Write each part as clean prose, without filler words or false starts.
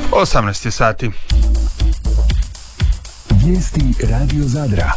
18 sati. Vijesti Radio Zadra.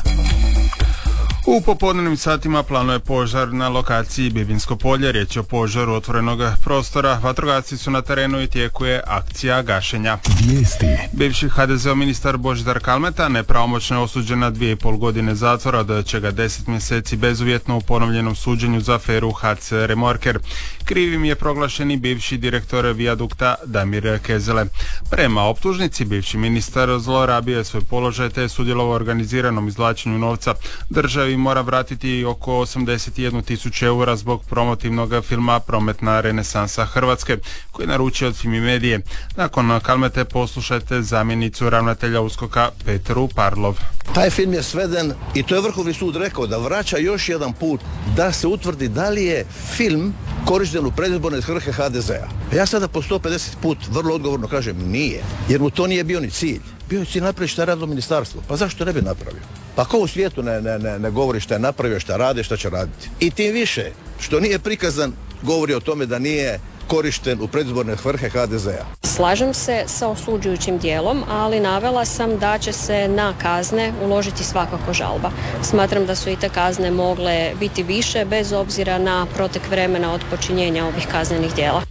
U popodnevnim satima planuje požar na lokaciji Bibinsko polje. Riječ je o požaru otvorenog prostora. Vatrogasci su na terenu i tijeku je akcija gašenja. Vijesti. Bivši HDZ-ov ministar Božidar Kalmeta nepravomoćno je osuđen na 2,5 godine zatvora, od čega 10 mjeseci bezuvjetno u ponovljenom suđenju za aferu HC Remorker. Krivim je proglašeni bivši direktor Vijadukta Damir Kezele. Prema optužnici, bivši ministar zlorabio je svoj položaj te je sudjelovao u organiziranom izvlačenju novca. Državi mora vratiti oko 81.000 eura zbog promotivnog filma Prometna renesansa Hrvatske, koji je naručio od Fimi Medije. Nakon Kalmete poslušajte zamjenicu ravnatelja USKOK-a Petru Parlov. Taj film je sveden i to je Vrhovni sud rekao da vraća još jedan put da se utvrdi da li je film korišten u predizborne svrhe HDZ-a. Ja sada po 150 put vrlo odgovorno kažem nije, jer mu to nije bio ni cilj. Bio je cilj napraviti šta je radilo ministarstvo. Pa zašto ne bi napravio? Pa ko u svijetu ne govori šta je napravio, šta radi, šta će raditi. I tim više što nije prikazan govori o tome da nije korišten u predizborne svrhe HDZ-a. Slažem se sa osuđujućim dijelom, ali navela sam da će se na kazne uložiti svakako žalba. Smatram da su i te kazne mogle biti više bez obzira na protek vremena od počinjenja ovih kaznenih djela.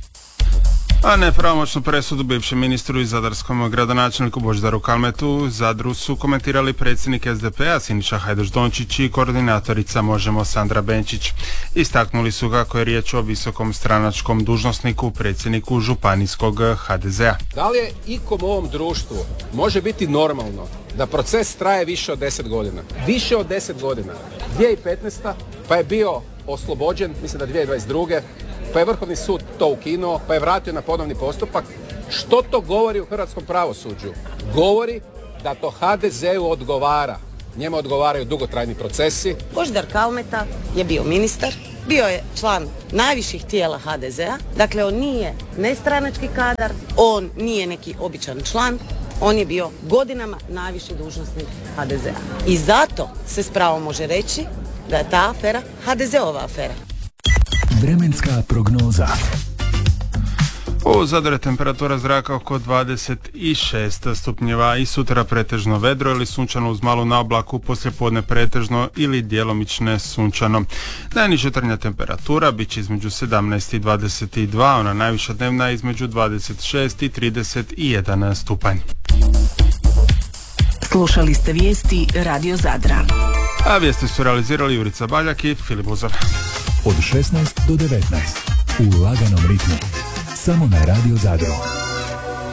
A nepravomoćnu presudu bivšem ministru i zadarskom gradonačelniku Božidaru Kalmetu Zadru su komentirali predsjednik SDP-a Siniša Hajdaš-Dončić i koordinatorica Možemo Sandra Benčić. Istaknuli su kako je riječ o visokom stranačkom dužnosniku, predsjedniku županijskog HDZ-a. Da li je ikom u ovom društvu može biti normalno da proces traje više od 10 godina? Više od 10 godina. 2015. pa je bio oslobođen, mislim da 2022. pa je Vrhovni sud to ukinuo, pa je vratio na ponovni postupak. Što to govori u hrvatskom pravosuđu? Govori da to HDZ-u odgovara. Njemu odgovaraju dugotrajni procesi. Božidar Kalmeta je bio ministar, bio je član najviših tijela HDZ-a, dakle on nije nestranački kadar, on nije neki običan član, on je bio godinama najviši dužnosnik HDZ-a. I zato se s pravom može reći da je ta afera HDZ-ova afera. Vremenska prognoza. U Zadru je temperatura zraka oko 26 stupnjeva i sutra pretežno vedro ili sunčano uz malu naoblaku, poslijepodne pretežno ili djelomično sunčano. Najniža jutarnja temperatura bit će između 17 i 22, ona najviša dnevna između 26 i 31 stupanj. Slušali ste vijesti Radio Zadra. A vijesti su realizirali Jurica Baljak i Filip Buzar. Od 16 do 19 u laganom ritmu. Samo na Radio Zadru.